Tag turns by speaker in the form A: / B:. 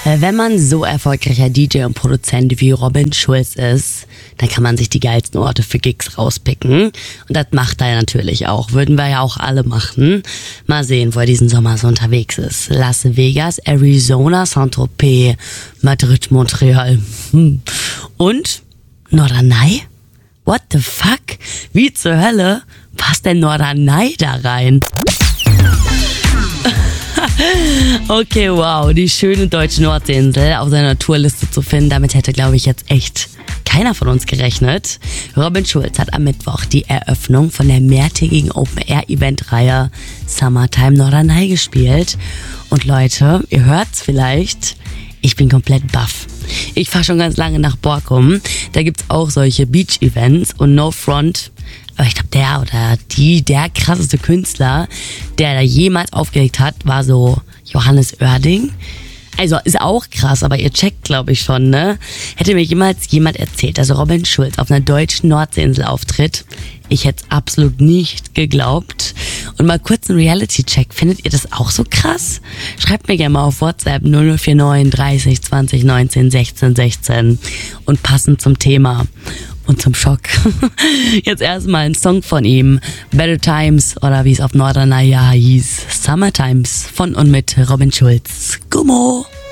A: Wenn man so erfolgreicher DJ und Produzent wie Robin Schulz ist, dann kann man sich die geilsten Orte für Gigs rauspicken. Und das macht er natürlich auch. Würden wir ja auch alle machen. Mal sehen, wo er diesen Sommer so unterwegs ist. Las Vegas, Arizona, Saint-Tropez, Madrid, Montreal. Und Norderney? What the fuck? Wie zur Hölle passt denn Norderney da rein? Okay, wow, die schöne deutsche Nordseeinsel auf seiner Tourliste zu finden, damit hätte, glaube ich, jetzt echt keiner von uns gerechnet. Robin Schulz hat am Mittwoch die Eröffnung von der mehrtägigen Open-Air-Event-Reihe Summertime Norderney gespielt. Und Leute, ihr hört's vielleicht, ich bin komplett baff. Ich fahre schon ganz lange nach Borkum, da gibt's auch solche Beach-Events und No Front. Aber ich glaube, der krasseste Künstler, der da jemals aufgelegt hat, war so Johannes Oerding. Also ist auch krass, aber ihr checkt, glaube ich, schon, ne? Hätte mir jemals jemand erzählt, dass Robin Schulz auf einer deutschen Nordseeinsel auftritt, ich hätte es absolut nicht geglaubt. Und mal kurz einen Reality-Check. Findet ihr das auch so krass? Schreibt mir gerne mal auf WhatsApp 0049 30 20 19 16 16 und passend zum Thema und zum Schock. Jetzt erstmal ein Song von ihm. Better Times oder wie es auf Norderney hieß. Summer Times von und mit Robin Schulz. Gummo!